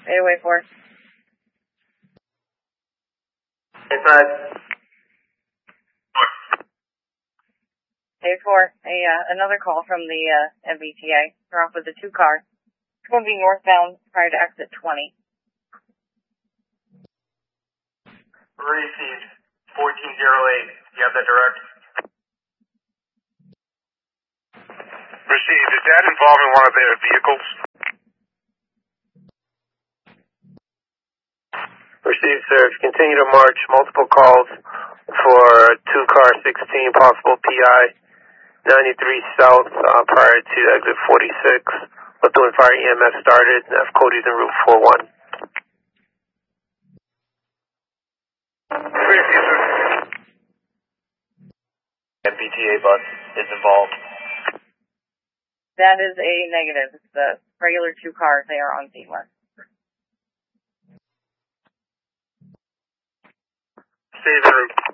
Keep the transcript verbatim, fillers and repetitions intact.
eight oh eight four. eight five. eight four, a, uh, another call from the uh, M B T A. They're off with the two car. It's going to be northbound prior to exit twenty. Received. fourteen oh eight. You have that direct? Received. Is that involving one of their vehicles? Received, sir. Continue to march. Multiple calls for two car sixteen, possible P I. ninety-three south uh, prior to exit forty-six. Methuen Fire E M S started. F Cody's en route four one. Clear, sir. M B T A bus is involved. That is a negative. It's the regular two cars. They are on seamless. Stay en route.